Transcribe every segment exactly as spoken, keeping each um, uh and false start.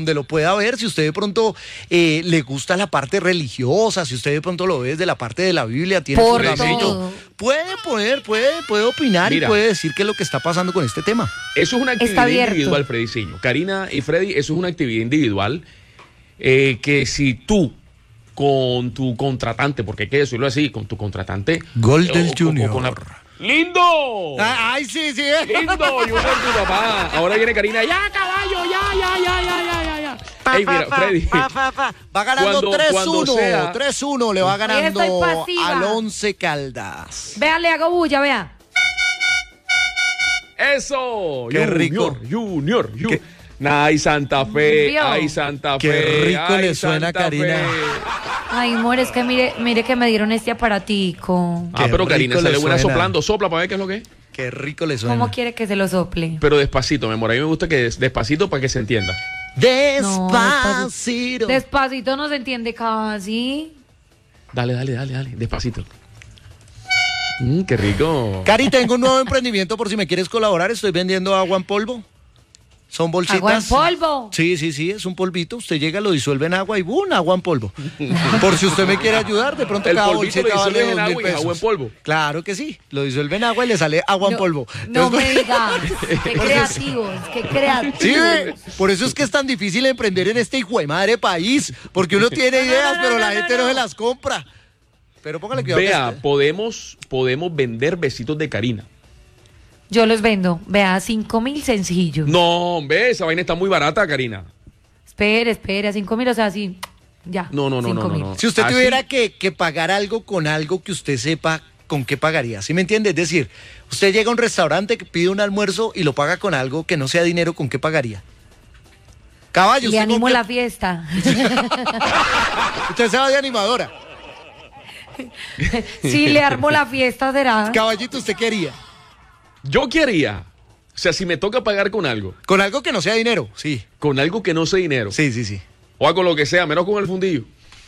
donde lo pueda ver, si usted de pronto eh, le gusta la parte religiosa, si usted de pronto lo ve desde la parte de la Biblia, tiene Por su fundamento, todo. puede poner, puede, puede opinar Mira. y puede decir qué es lo que está pasando con este tema. Eso es una Está actividad abierto. individual, Frediciño. Karina y Freddy, eso es una actividad individual eh, que si tú con tu contratante, porque hay que decirlo así, con tu contratante... Golden o- o- Junior. o con la- ¡Lindo! Ah, Ay, sí, sí. ¡Lindo! Junior, tu papá. Ahora viene Karina. ¡Ya, caballo! ¡Ya, ya, ya, ya, ya, ya, ya! Ey, mira, Freddy. Pa, pa, pa. Va ganando Cuando- cuando tres uno. sea- tres uno le va ganando estoy pasiva. al Once Caldas. Vea, le hago bulla, vea. ¡Eso! Qué Junior, rico. Junior, Junior. Qué- Ay, Santa Fe, Vio. ay, Santa Qué Fe. rico ay, le suena, Santa Karina. Fe. Ay, amor, es que mire, mire que me dieron este aparatico. Ah, Qué pero Karina, rico le sale buena suena. soplando. Sopla para ver qué es lo que es. Qué rico le suena. ¿Cómo quiere que se lo sople? Pero despacito, mi amor. A mí me gusta que des- despacito para que se entienda. Despacito. Despacito no se entiende casi. Dale, dale, dale, dale. Despacito. Mm, qué rico. Cari, tengo un nuevo emprendimiento por si me quieres colaborar. Estoy vendiendo agua en polvo. Son bolsitas. ¿Agua en polvo? Sí, sí, sí, es un polvito. Usted llega, lo disuelve en agua y ¡bum! Agua en polvo. Por si usted me quiere ayudar, de pronto El cada polvito bolsita lo vale disuelve en dos mil agua y es pesos. agua en polvo. Claro que sí. Lo disuelve en agua y le sale agua en No, polvo. no Entonces, me digas. Qué creativos, qué creativos. Sí, ve, por eso es que es tan difícil emprender en este hijo de madre país, porque uno tiene ideas, pero la gente no se las compra. Pero póngale cuidado. que Vea, este- podemos, podemos vender besitos de Karina. Yo los vendo, vea, cinco mil sencillos. No, hombre, esa vaina está muy barata, Karina. Espere, espere, cinco mil, o sea, así, ya. No, no, no, cinco no, no, mil. no. Si usted Así- tuviera que, que pagar algo con algo que usted sepa, ¿con qué pagaría? ¿Sí me entiende? Es decir, usted llega a un restaurante que pide un almuerzo y lo paga con algo que no sea dinero, ¿con qué pagaría? Caballo, Le ¿usted con animo qué- la fiesta. Usted se va de animadora. Si le armo la fiesta, será. Caballito, ¿usted qué haría? Yo quería, o sea, si me toca pagar con algo, Con algo que no sea dinero, sí. con algo que no sea dinero, Sí, sí, sí. o con lo que sea, menos con el fundillo.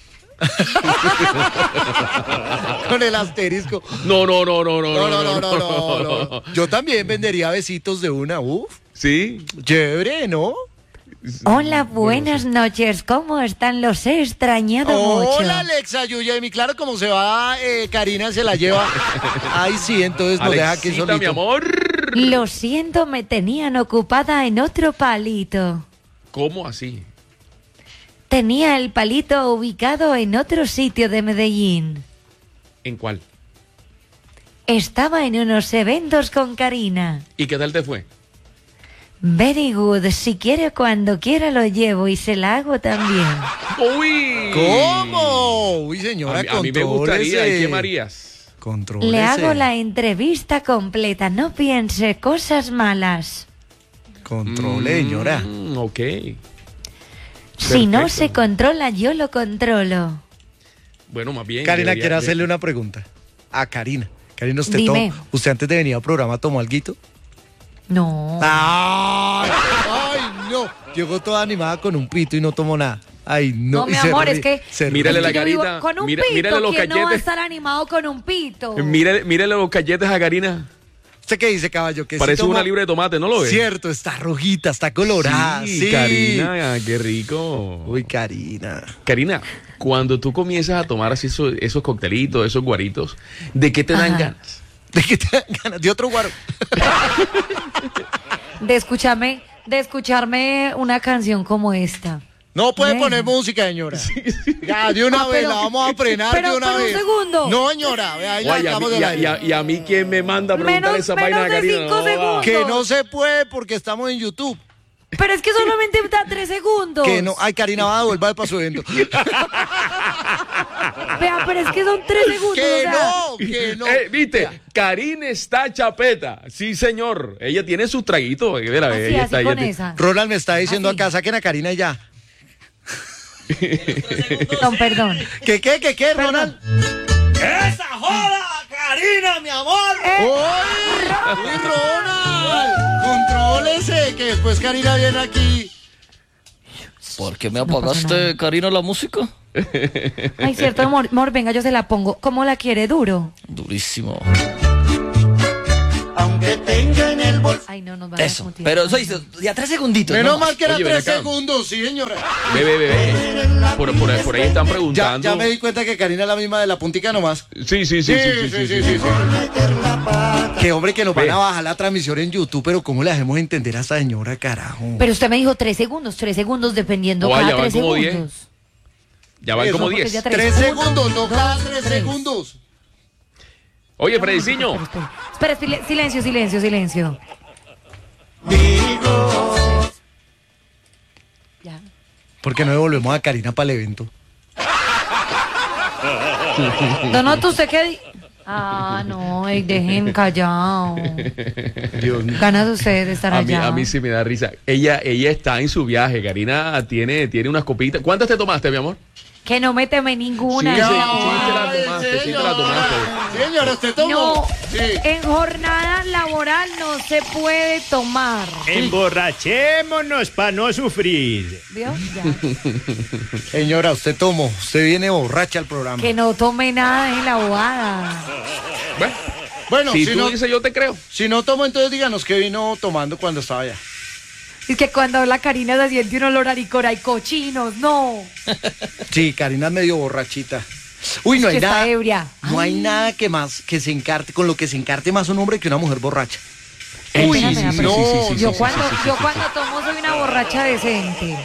Con el asterisco. No, no, no, no, no, No, no, no, no, no, no. Yo también vendería besitos de una, uf. Sí. Chévere, ¿no? Hola, buenas noches. ¿Cómo están? Los he extrañado mucho. Hola, Alexa Yuyemi. Claro, como se va, eh, Karina se la lleva. Ay, sí, entonces nos deja aquí Alexita, solito. mi amor. Lo siento, me tenían ocupada en otro palito. ¿Cómo así? Tenía el palito ubicado en otro sitio de Medellín. ¿En cuál? Estaba en unos eventos con Karina. ¿Y qué tal te fue? Very good. Si quiere, cuando quiera lo llevo y se la hago también. ¡Uy! ¿Cómo? Uy, señora, A, mí- a mí me gustaría. ¿Y qué contrólese. Marías? Contrólese. Le hago la entrevista completa. No piense cosas malas. Controle, señora. Mm, ok. Si no Perfecto. se controla, yo lo controlo. Bueno, más bien. Karina, debería- quiero hacerle una pregunta a Karina. Karina, ¿usted, Dime. tomó- ¿usted antes de venir al programa tomó alguito? No. ¡Ay! ¡Ay, no! Llegó toda animada con un pito y no tomó nada. ¡Ay, no! No, mi Y se amor, ríe, es que- se Mírale ríe. la Yo digo, carita, con un mira- pito, mírale los ¿quién no va a cachetes. estar animado con un pito? Mírale, mírale los cachetes a Karina. ¿Usted qué dice, caballo? Que sí Parece tomó- una libra de tomate, ¿no lo ves? Cierto, está rojita, está colorada. Sí, Sí, Karina, qué rico. Uy, Karina. Karina, cuando tú comienzas a tomar así esos, esos coctelitos, esos guaritos, ¿de qué te dan Ajá. ganas? ¿De qué te dan ganas? De otro guaro. De escucharme, de escucharme una canción como esta. No puede Venga. poner música, señora. Ya, de una Ah, vez, pero- la vamos a frenar pero- de una pero un vez. segundo. No, señora, vea, ya Oye, y, a mí, estamos del y a- aire. y a- y a mí, ¿quién me manda a preguntar Menos- esa vaina menos a de Karina? cinco No, va. segundos. Que no se puede porque estamos en YouTube. Pero es que solamente da tres segundos. Que no. Ay, Karina, va a devolver para su evento. Vea, pero es que son tres segundos. Que o sea, no, que no. Eh, ¿Viste? Vea, Karina está chapeta. Sí, señor. Ella tiene sus traguitos. Eh, mira, así, ella así está- ella con te- esa. Ronald me está diciendo Así. acá, saquen a Karina y ya. No, perdón. ¿Qué, qué, qué, qué, Ronald? ¡Esa joda, Karina, mi amor! Eh. ¡Uy! ¡Uy, Ronald! Contrólese, que después Karina viene aquí. ¿Por qué me pasa apagaste, nada. Karina, la música? Ay, cierto, amor, amor, venga, yo se la pongo. ¿Cómo la quiere? ¿Duro? Durísimo. Aunque que tenga en el bolsillo. Ay, no, nos van a Eso, desmutear. pero soy ya tres segunditos. Menos no mal más. que eran Oye, ven tres acá. segundos, sí, señora. Ve, ve, ve, ve. Por, por, por ahí están Ya, preguntando. ya me di cuenta que Karina es la misma de la puntica nomás. Sí, sí, sí, sí, sí, sí, sí, sí. Que hombre que nos van Ve. a bajar la transmisión en YouTube, pero ¿cómo le hacemos entender a esta señora, carajo? Pero usted me dijo tres segundos, tres segundos dependiendo Oh, cada ya van tres como segundos. diez. Ya van Eso, como porque diez. ya Tres Tres. segundos, Uno, no dos, cada tres tres. segundos. Oye, Frediciño. Espera, espera, espera, sil- silencio, silencio, silencio. Ya. ¿Por qué no devolvemos a Karina para el evento? Donato, ¿usted qué di- Ah, no, ey, dejen callado. Dios mío. Ganas de usted de estar A mí, allá. a mí sí me da risa. Ella, ella está en su viaje. Karina tiene, tiene unas copitas. ¿Cuántas te tomaste, mi amor? Que no me teme ninguna. Sí, sí, no. sí, te la tomaste, sí te la tomaste. Señora, usted tomó. No, Sí. en jornada laboral no se puede tomar. Emborrachémonos para no sufrir. ¿Vio? Ya. Señora, usted tomó. Usted viene borracha al programa. Que no tome nada en la bobada. Bueno, Bueno, si si, tú no, dices, yo te creo. si no tomo, entonces díganos qué vino tomando cuando estaba allá. Es que cuando habla Karina se siente un olor a licor, hay cochinos, no. Sí, Karina es medio borrachita. Uy, no Es hay que está nada. ebria. No hay Ay. nada que más que se encarte, con lo que se encarte más un hombre que una mujer borracha. Uy, Espérame, sí, sí, pero sí, sí, sí, yo sí, cuando, sí, sí, sí, yo sí, cuando sí. tomo soy una borracha decente.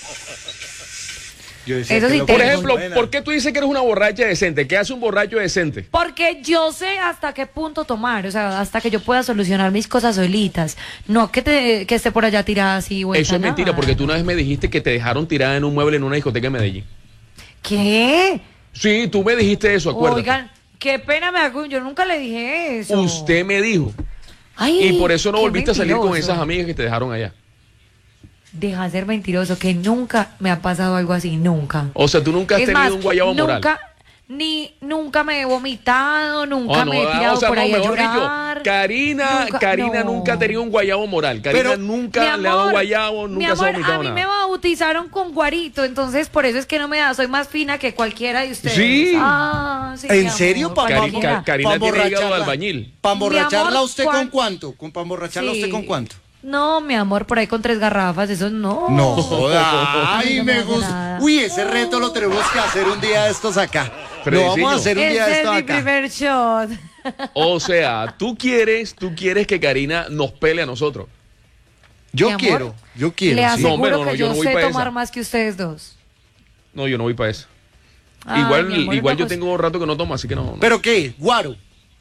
Yo decía Eso que sí lo- tengo. Por ejemplo, Buena. ¿por qué tú dices que eres una borracha decente? ¿Qué hace un borracho decente? Porque yo sé hasta qué punto tomar, o sea, hasta que yo pueda solucionar mis cosas solitas. No que te que esté por allá tirada así, vuelta Eso es nada. mentira, porque tú una vez me dijiste que te dejaron tirada en un mueble en una discoteca en Medellín. ¿Qué? Sí, tú me dijiste eso, acuérdate. Oigan, qué pena me hago, yo nunca le dije eso. Usted me dijo. Ay, Y por eso no qué volviste a salir con mentiroso. esas amigas que te dejaron allá. Deja de ser mentiroso, que nunca me ha pasado algo así, nunca. O sea, tú nunca has Es tenido más, un guayabo moral. nunca, ni, nunca me he vomitado, nunca Oh, no, me he tirado o sea, por no, ahí a mejor dicho, llorar. Karina, Nunca- Karina no. nunca ha tenido un guayabo moral. Karina Pero, nunca Mi le ha dado amor, guayabo, mi nunca se ha amor, vomitado a mí nada. me bautizaron con guarito, entonces por eso es que no me da, soy más fina que cualquiera de ustedes. Sí. Ah, sí, ¿En mi serio, amor, pa- Cari- cualquiera. Ca- Karina Pa' tiene hígado de emborracharla. albañil. ¿Para Mi emborracharla amor, usted ¿cuán- con cuánto? ¿Para emborracharla Sí. usted con cuánto? No, mi amor, por ahí con tres garrafas, eso no. No joda. Ay, No me me hace gusta. nada. Uy, ese reto lo tenemos que hacer un día de estos acá. Lo Frediciño. vamos a hacer un día de Ese es estos mi acá. primer shot. O sea, tú quieres, tú quieres que Karina nos pele a nosotros. Yo Mi amor, quiero, yo quiero. Le sí. aseguro No, hombre, no, no, que yo yo, no voy sé pa' tomar esa. más que ustedes dos. No, yo no voy para eso. Ay, igual mi amor, igual una yo cosa- tengo un rato que no tomo, así que no. no. ¿Pero qué? ¿Guaro?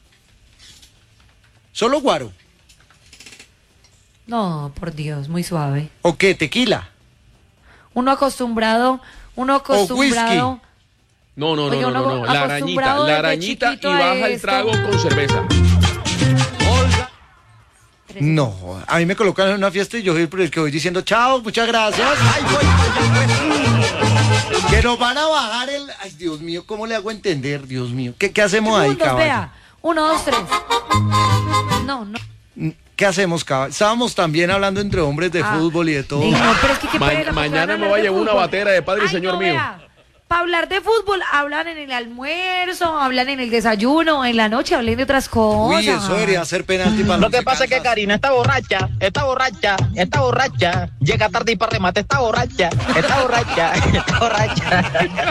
¿Solo guaro? No, por Dios, muy suave. ¿O qué? ¿Tequila? Uno acostumbrado, uno acostumbrado. No, no, no, Oye, no, uno no, no. La arañita, acostumbrado la desde arañita y chiquito a baja el esto. trago con cerveza. Olga. No, a mí me colocan en una fiesta y yo soy el que voy diciendo chao, muchas gracias. Ay, voy, pues. Que nos van a bajar el... Ay, Dios mío, ¿cómo le hago entender, Dios mío? ¿Qué, qué hacemos ahí, Segundos, caballo? vea. Uno, dos, tres. No, no. ¿Qué hacemos, caballo? Estábamos también hablando entre hombres de Ah, fútbol y de todo. sí, no, pero es que qué Ma- pereza, porque mañana van me a va a hablar de llevar una fútbol. batera de Padre y Ay, Señor no, mío. vea. Para hablar de fútbol, hablan en el almuerzo, hablan en el desayuno, en la noche, hablan de otras cosas. Uy, eso debería ser penalti para Lo los que pasa es que Kansas. Karina está borracha, está borracha, está borracha. Llega tarde y para remate, está borracha, está borracha, está borracha.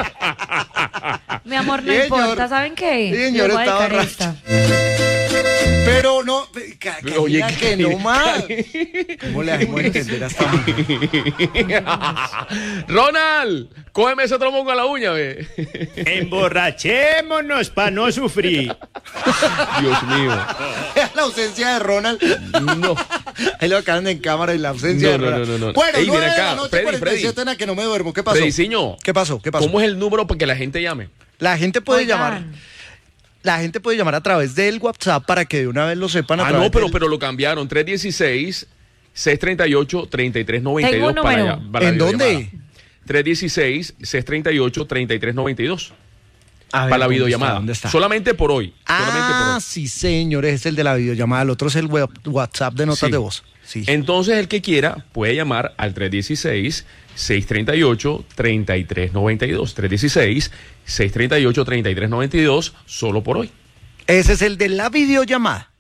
Mi amor, no Sí, señor. importa, ¿saben qué? Sí, señor, Les voy a está dedicar borracha. esta. Pero no, ca- ca- Oye, diga que Karina, no más. ¿Cómo le hacemos entender a esta mujer? Ronald, cógeme ese trombón con la uña, ve. Emborrachémonos para no sufrir. Dios mío. La ausencia de Ronald. No. Ahí lo acaban en cámara y la ausencia No, de no, Ronald. no, no, no. Bueno, Ey, ven nueve de acá, la noche, Freddy, cuarenta y siete Freddy. en la que no me duermo. ¿Qué pasó? Frediciño, ¿Qué pasó? ¿Qué pasó? ¿cómo es el número para que la gente llame? La gente puede Oigan. llamar. La gente puede llamar a través del WhatsApp para que de una vez lo sepan. A Ah, través no, pero, del- pero lo cambiaron. tres uno seis, seis tres ocho, tres tres nueve Tengo dos un para, número. allá, para la ¿En dónde? videollamada. tres uno seis, seis tres ocho, tres tres nueve dos A ver, para la ¿dónde videollamada. está? ¿Dónde está? Solamente por hoy. Solamente por Ah, hoy. sí, señores, es el de la videollamada. El otro es el web- WhatsApp de notas Sí. de voz. Sí. Entonces, el que quiera puede llamar al tres uno seis, seis tres ocho, tres tres nueve dos. tres uno seis, seis tres ocho, tres tres nueve dos, solo por hoy. Ese es el de la videollamada.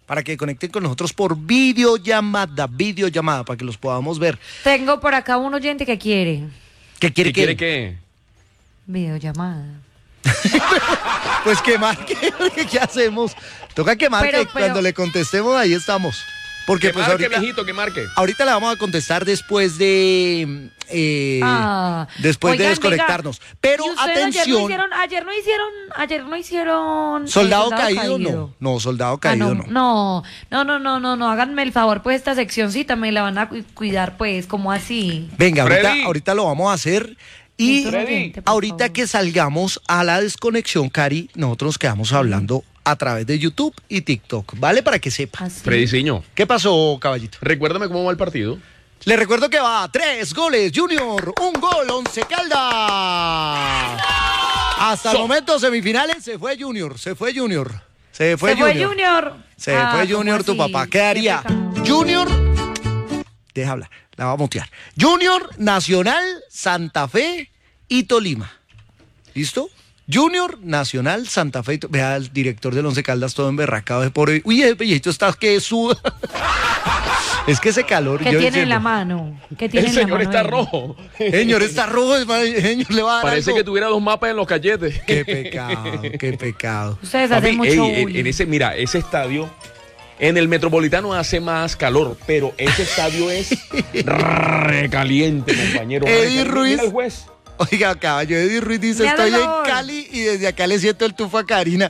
para que conecten con nosotros por videollamada, videollamada, para que los podamos ver. Tengo por acá un oyente que quiere ¿Qué quiere ¿Qué que? quiere qué? videollamada. Pues que marque, ¿qué hacemos? Toca que marque Pero, y pero- cuando le contestemos ahí estamos. Porque Que pues marque, ahorita, viejito, que marque. ahorita le vamos a contestar después de eh, Ah, después de oigan, desconectarnos. Pero ¿y ustedes Ayer no atención, hicieron, ayer no hicieron, ayer no hicieron. eh, soldado, caído, no, no, soldado Ah, caído no, no. no, no, no, no, no, no, háganme el favor, pues esta seccioncita me la van a cu- cuidar, pues, como así. Venga, ahorita, Freddy. ahorita lo vamos a hacer. Y Necesito un oyente, por ahorita favor. que salgamos a la desconexión, Cari, nosotros quedamos hablando a través de YouTube y TikTok, ¿vale? Para que sepa. Así. Frediciño, ¿Qué pasó, caballito? recuérdame cómo va el partido. Le recuerdo que va tres goles, Junior, un gol, Once Caldas. Hasta el So- momento, semifinales, se fue Junior, se fue Junior. Se fue Se fue Junior. Junior. Se Ah, fue ¿cómo Junior, tu así? papá. Qué Quedaría pecado. Junior. Deja hablar, la va a mutear. Junior, Nacional, Santa Fe y Tolima. ¿Listo? Junior, Nacional, Santa Fe. y To- Vea al director del Once Caldas todo emberracado de por. Uy, ese pellejito está que suda. Es que ese calor. ¿Qué yo tiene en entiendo. la mano? ¿Qué tiene El en la señor mano está él? rojo. Señor, está rojo, señor, le va a dar Parece algo. que tuviera dos mapas en los cachetes. Qué pecado, qué pecado. Ustedes Papi, hacen mucho ey, en- bullying. en ese, mira, ese estadio, en el Metropolitano hace más calor, pero ese estadio es recaliente, compañero. Eddie Recaliente. Ruiz. Mira el juez. Oiga, caballo, Eddie Ruiz dice, Me hace estoy en favor. Cali y desde acá le siento el tufo a Karina.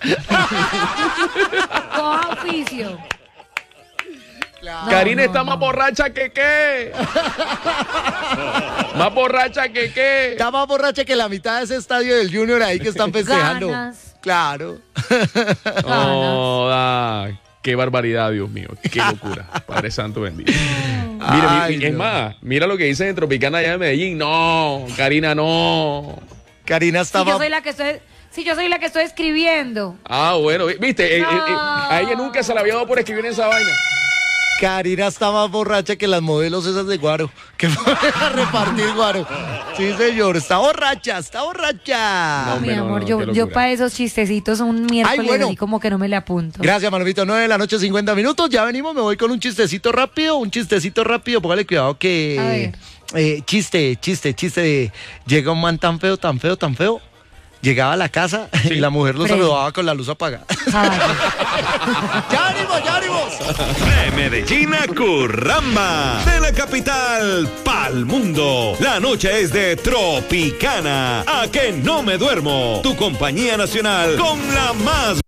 Coja oficio. No, Karina no, está no. más borracha que qué. Más borracha que qué. Está más borracha que la mitad de ese estadio del Junior ahí que están festejando. Ganas. Claro. Oh, da. Qué barbaridad, Dios mío. Qué locura. Padre Santo bendito. Mira, Ay, mi- es no. más, mira lo que dice en Tropicana allá de Medellín. No, Karina, no. Karina Si estaba... yo soy la que estoy, si yo soy la que estoy escribiendo. Ah, bueno, viste, eh, No. eh, eh, a ella nunca se la había dado por escribir esa vaina. Karina está más borracha que las modelos esas de Guaro, que fueron a repartir Guaro. Sí, señor, está borracha, está borracha. No, Mi hombre, amor, no, yo, qué yo locura. para esos chistecitos un miércoles bueno. así como que no me le apunto. Gracias, Manovito. nueve de la noche, cincuenta minutos. Ya venimos, me voy con un chistecito rápido, un chistecito rápido. Póngale cuidado A que... ver. eh, chiste, chiste, chiste de... Llega un man tan feo, tan feo, tan feo. Llegaba a la casa y la mujer lo Freddy. saludaba con la luz apagada. Ay, ¡Ya venimos, ya venimos! De Medellín a Curramba, de la capital pa'l mundo. La noche es de Tropicana. A que no me duermo. Tu compañía nacional con la más